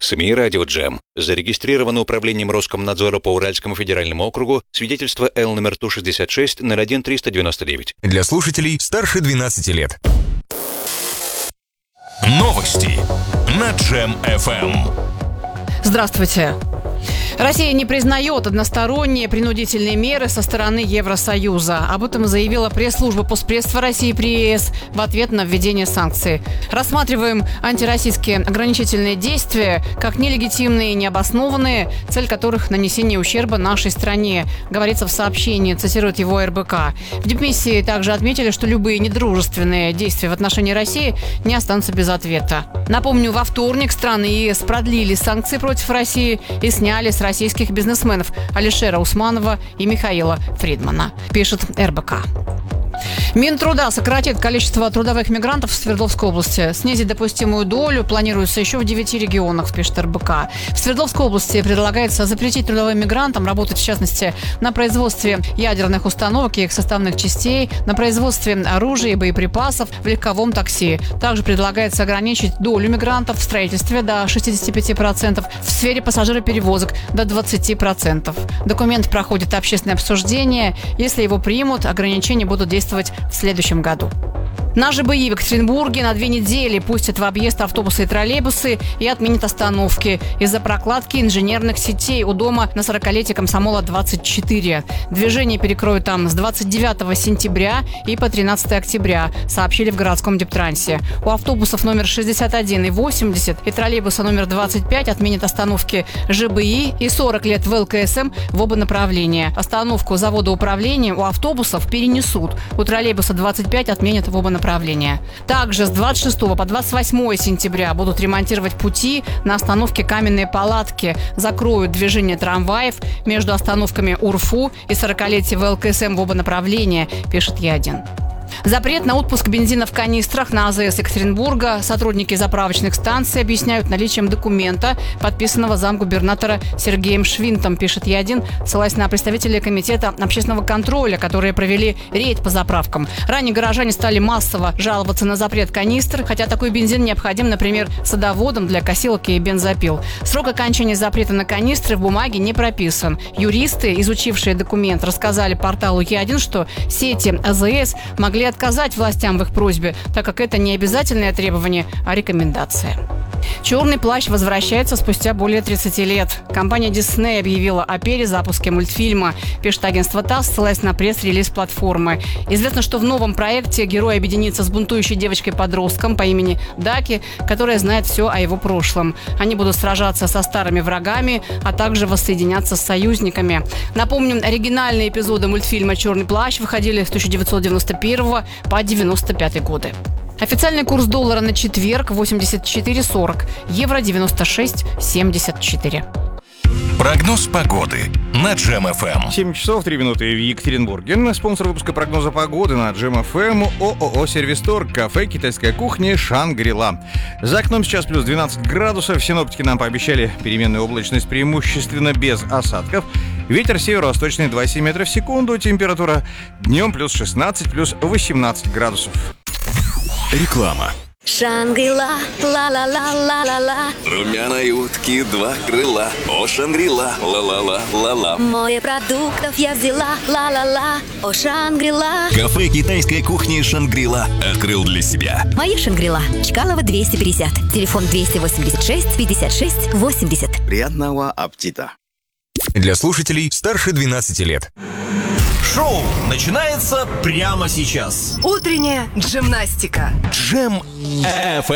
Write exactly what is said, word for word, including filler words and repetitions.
СМИ «Радио Джем». Зарегистрировано управлением Роскомнадзора по Уральскому федеральному округу свидетельство Л номер Ту шестьдесят шесть ноль один триста девяносто девять. Для слушателей старше двенадцати лет. Новости на Джем эф эм. Здравствуйте. Россия не признает односторонние принудительные меры со стороны Евросоюза. Об этом заявила пресс-служба постпредства России при ЕС в ответ на введение санкций. Рассматриваем антироссийские ограничительные действия как нелегитимные и необоснованные, цель которых нанесение ущерба нашей стране, говорится в сообщении, цитирует его эр бэ ка. В дипмиссии также отметили, что любые недружественные действия в отношении России не останутся без ответа. Напомню, во вторник страны ЕС продлили санкции против России и сняли с российских бизнесменов Алишера Усманова и Михаила Фридмана, пишет эр бэ ка. Минтруда сократит количество трудовых мигрантов в Свердловской области. Снизить допустимую долю планируется еще в девяти регионах, пишет эр бэ ка. В Свердловской области предлагается запретить трудовым мигрантам работать, в частности, на производстве ядерных установок и их составных частей, на производстве оружия и боеприпасов, в легковом такси. Также предлагается ограничить долю мигрантов в строительстве до шестидесяти пяти процентов, в сфере пассажироперевозок до двадцати процентов. Документ проходит общественное обсуждение. Если его примут, ограничения будут действовать в следующем году. На жэ бэ и в Екатеринбурге на две недели пустят в объезд автобусы и троллейбусы и отменят остановки из-за прокладки инженерных сетей у дома на сорокалетие Комсомола двадцать четыре. Движение перекроют там с двадцать девятого сентября и по тринадцатого октября, сообщили в городском Дептрансе. У автобусов номер шестьдесят один и восемьдесят и троллейбуса номер двадцать пять отменят остановки жэ бэ и и сорок лет в эл ка эс эм в оба направления. Остановку завода управления у автобусов перенесут. У троллейбуса двадцать пять отменят в оба направления. Также с двадцать шестого по двадцать восьмого сентября будут ремонтировать пути на остановке Каменные Палатки, закроют движение трамваев между остановками УРФУ и сорокалетие в эл ка эс эм в оба направления, пишет Е один. Запрет на отпуск бензина в канистрах на а зэ эс Екатеринбурга сотрудники заправочных станций объясняют наличием документа, подписанного замгубернатора Сергеем Швинтом, пишет Е один, ссылаясь на представителей комитета общественного контроля, которые провели рейд по заправкам. Ранее горожане стали массово жаловаться на запрет канистр, хотя такой бензин необходим, например, садоводам для косилок и бензопил. Срок окончания запрета на канистры в бумаге не прописан. Юристы, изучившие документ, рассказали порталу Е один, что сети а зэ эс могли отказать властям в их просьбе, так как это не обязательное требование, а рекомендация. «Черный плащ» возвращается спустя более тридцати лет. Компания Disney объявила о перезапуске мультфильма, пишет агентство ТАСС, ссылаясь на пресс-релиз платформы. Известно, что в новом проекте герой объединится с бунтующей девочкой-подростком по имени Даки, которая знает все о его прошлом. Они будут сражаться со старыми врагами, а также воссоединяться с союзниками. Напомним, оригинальные эпизоды мультфильма «Черный плащ» выходили с тысяча девятьсот девяносто первого по девяносто пятый годы. Официальный курс доллара на четверг восемьдесят четыре сорок, евро девяносто шесть семьдесят четыре. Прогноз погоды на Джем эф эм. семь часов три минуты в Екатеринбурге. Спонсор выпуска прогноза погоды на Джем эф эм — ООО «Сервистор», кафе китайской кухни «Шангри-Ла». За окном сейчас плюс двенадцать градусов. Синоптики нам пообещали переменную облачность преимущественно без осадков. Ветер северо-восточный два целых семь десятых метра в секунду. Температура днем плюс шестнадцать, плюс восемнадцать градусов. Реклама. Шангри-Ла, ла-ла-ла-ла-ла-ла. Румяной утки два крыла. О, Шангри-Ла, ла-ла-ла-ла-ла. Море продуктов я взяла, ла-ла-ла. О, Шангри-Ла. Кафе китайской кухни «Шангри-Ла» открыл для себя. Моя Шангри-Ла. Чкалова двести пятьдесят. Телефон двести восемьдесят шесть пятьдесят шесть восемьдесят. Приятного аппетита. Для слушателей старше двенадцати лет. Шоу начинается прямо сейчас. Утренняя гимнастика. Джем эф эм.